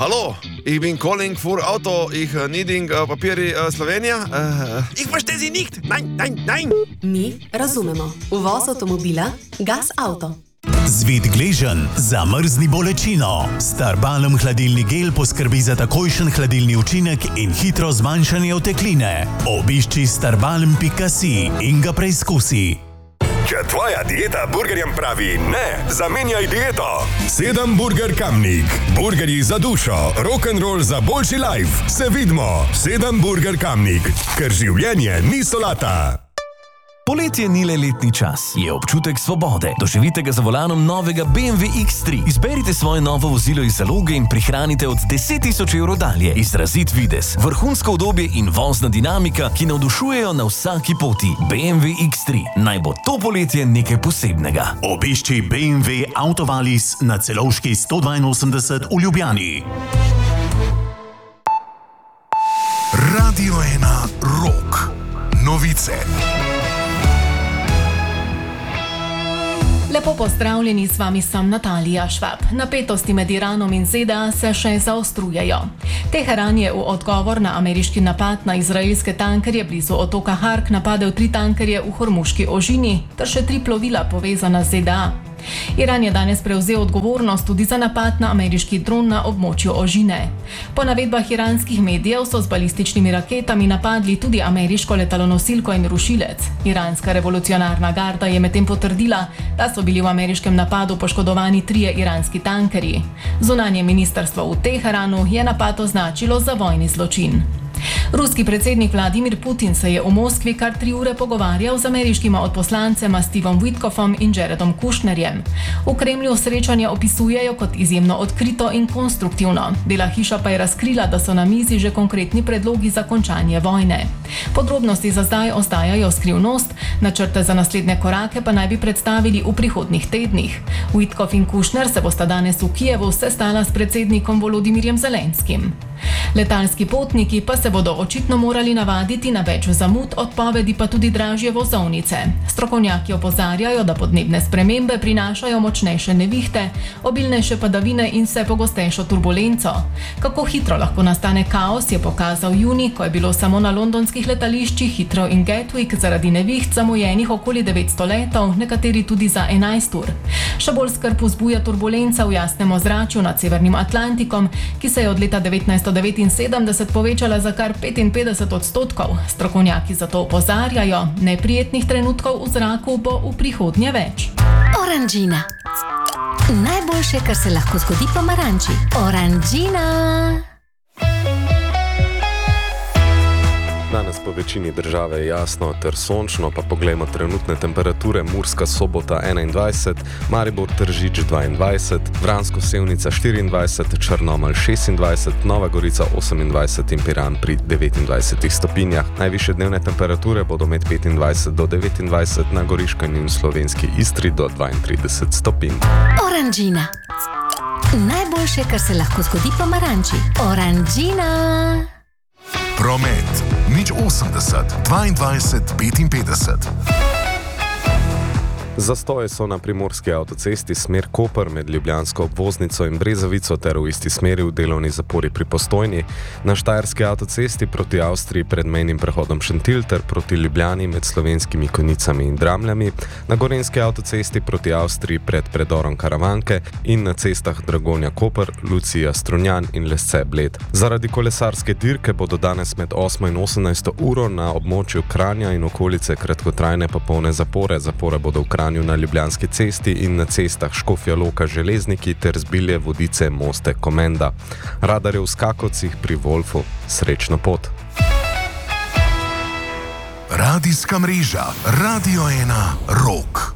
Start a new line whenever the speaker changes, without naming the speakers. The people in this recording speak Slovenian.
hallo, ich bin calling für Auto, ich needing papiri Slovenija.
Ich verstehe Sie nicht, nein.
Mi razumemo. Uvoz avtomobila Gas Auto.
Zvit gležen, zamrzni bolečino. Starbalm hladilni gel poskrbi za takojšen hladilni učinek in hitro zmanjšanje otekline. Obišči starbalm.si in ga preizkusi.
Če tvoja dieta burgerjem pravi ne, zamenjaj dieto. 7 Burger Kamnik. Burgerji za dušo, rock'n'roll za boljši life. Se vidimo. 7 Burger Kamnik. Ker življenje ni solata.
Poletje ni le letni čas, je občutek svobode. Doživite ga za volanom novega BMW X3. Izberite svoje novo vozilo iz zaloge in prihranite od 10.000 evrov dalje. Izrazit videz, vrhunsko udobje in vozna dinamika, ki navdušujejo na vsaki poti. BMW X3. Naj bo to poletje nekaj posebnega.
Obišči BMW Autovalis na Celovški 182 v Ljubljani.
Radio 1 Rock. Novice.
Lepo pozdravljeni, z vami sem Natalija Švab. Napetosti med Iranom in ZDA se še zaostrujejo. Teheran je v odgovor na ameriški napad na izraelske tankerje blizu otoka Hark napadel 3 tankerje v Hormuški ožini ter še 3 plovila povezana z ZDA. Iran je danes prevzel odgovornost tudi za napad na ameriški dron na območju ožine. Po navedbah iranskih medijev so z balističnimi raketami napadli tudi ameriško letalonosilko in rušilec. Iranska revolucionarna garda je medtem potrdila, da so bili v ameriškem napadu poškodovani 3 iranski tankerji. Zunanje ministrstvo v Teheranu je napad označilo za vojni zločin. Ruski predsednik Vladimir Putin se je v Moskvi kar 3 ure pogovarjal z ameriškima odposlancema Stevom Witkoffom in Jaredom Kushnerjem. V Kremlju srečanje opisujejo kot izjemno odkrito in konstruktivno. Bela hiša pa je razkrila, da so na mizi že konkretni predlogi za končanje vojne. Podrobnosti za zdaj ostajajo skrivnost, načrte za naslednje korake pa naj bi predstavili v prihodnjih tednih. Witkoff in Kushner se bosta danes v Kijevu sestala s predsednikom Volodimirjem Zelenskim. Letalski potniki pa se bodo očitno morali navaditi na več zamud, odpovedi pa tudi dražje vozovnice. Strokovnjaki opozarjajo, da podnebne spremembe prinašajo močnejše nevihte, obilnejše padavine in vse pogostejšo turbulenco. Kako hitro lahko nastane kaos, je pokazal junij, ko je bilo samo na londonskih letališčih Heathrow in Gatwick zaradi neviht zamujenih okoli 900 letov, nekateri tudi za 11 ur. Še bolj skrb vzbuja turbulenca v jasnem ozračju nad Severnim Atlantikom, ki se je od leta 1979 povečala za kar 55%. Strokovnjaki zato opozarjajo, neprijetnih trenutkov v zraku bo v prihodnje več.
Oranžina. Najboljše, kar se lahko zgodi pomaranči. Oranžina.
Danes po večini države je jasno ter sončno, pa poglejmo trenutne temperature. Murska Sobota 21, Maribor Tržič 22, Vransko Sevnica 24, Črnomelj 26, Nova Gorica 28 in Piran pri 29 stopinjah. Najvišje dnevne temperature bodo med 25 do 29 na Goriškem in Slovenski Istri do 32 stopinj.
Oranžina. Najboljše, kar se lahko zgodi pomaranči. Oranžina.
Promet. 080 22 55.
Zastoje so na primorski avtocesti smer Koper med Ljubljansko obvoznico in Brezovico ter v isti smeri v delovni zapori pri Postojni, na štajerski avtocesti proti Avstriji pred mejnim prehodom Šentilj ter proti Ljubljani med Slovenskimi Konjicami in Dramljami, na gorenjski avtocesti proti Avstriji pred predorom Karavanke in na cestah Dragonja Koper, Lucija Strunjan in Lesce Bled. Zaradi kolesarske dirke bodo danes med 8 in 18 uro na območju Kranja in okolice kratkotrajne popolne zapore. Zapore bodo v Kranju na Ljubljanski cesti in na cestah Škofja Loka Železniki ter Zbilje Vodice Moste Komenda. Radar je v Skakovcih pri Wolfu. Srečno pot.
Radijska mreža Radio 1 Rock.